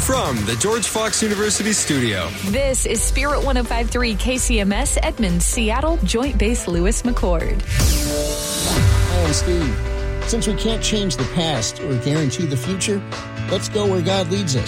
From the George Fox University studio. This is Spirit 105.3 KCMS, Edmond, Seattle, Joint Base Lewis McChord. Hi, I'm Steve. Since we can't change the past or guarantee the future, let's go where God leads us.